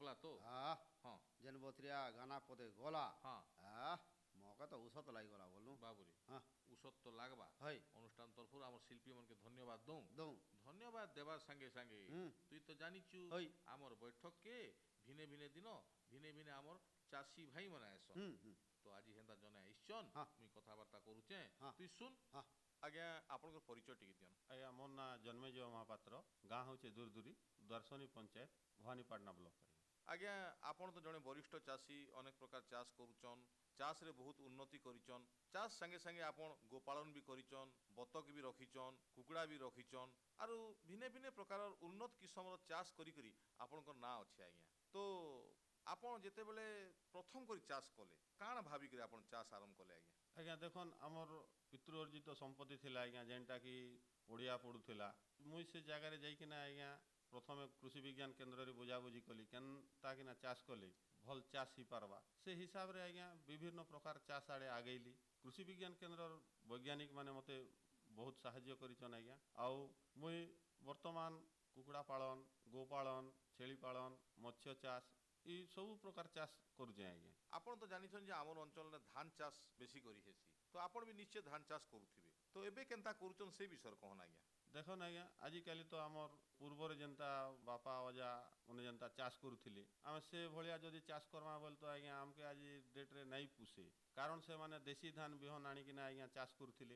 लगला तो हाँ जेन बतरिया गाना पदे गला हाँ मौका तो उसत लगी गला बोलूं बाबूरी हाँ उषत तो लागबा है अनुष्ठान तरफ आम शिल्पी मन के धन्यवाद दऊ दऊ धन्यवाद देवार संगे संगे तुई तो जानिचु है आमर बैठक के भिने भिने दिन भिने भिने आमर चाषी भाई मन आसन तो आज हेन्ता जने आइछन हाँ मुई कथबार्ता करूचे हाँ तुई सुन हाँ आज्ञा आपनकर परिचय टिके दियन आज्ञा मोर ना जन्मेजय महापात्र गाँ हूँ दूरदूरी द्वारसनी पंचायत भवानीपाटना ब्लॉक। आज्ञा आपण तो जड़े वरिष्ठ चाषी अनेक प्रकार चाष करुचन चाष रे बहुत उन्नति करिचन चाष संगे संगे आपण गोपालन भी करिचन बतक भी रखिचन कुकुड़ा भी रखिचन आरु भिने भिने प्रकार उन्नत किस्म चाष करी करी आपनकर ना अच्छे आज्ञा तो आपण जेते बेले प्रथम करी चाष कले काण भाबी करी आपण चाष आरंभ कले आज्ञा आज्ञा देखन आमर पितृ अर्जित संपत्ति थिला आज्ञा जेनटा कि ओडिया पड़ूला मुई से जगार जाइकिना आज्ञा प्रथम कृषि विज्ञान केन्द्र रे बुझाबुझी कली केनता किना चाष कले भल चाष ही पारबा से हिसाब रे आज्ञा विभिन्न प्रकार चाष आड़े आगेली कृषि विज्ञान केन्द्र वैज्ञानिक माने मते बहुत साहाय्य करिचन आज्ञा आउ मुई वर्तमान कुकुड़ा पालन गोपालन छेली पालन मत्स्य चाष ई सब प्रकार चाष करुचे आज्ञा आपण तो जानिछन जे आमर अंचल में धान चाष बेसी करी हेसी तो आपण भी निश्चय धान चाष करुथिबे तो एबे केनता करूचन से विषय कहन आज्ञा देखन आज्ञा आजिकाली तो आमर पूर्वर जेनता बापा अजा मैंने जेनता चाष करुथिले आम से भलिया जदि चाष करमा बोल तो आज्ञा आमके आज डेट रे नहीं पुषे कारण से माने देशी धान बिहन आनिकिना आज्ञा चाष करुथिले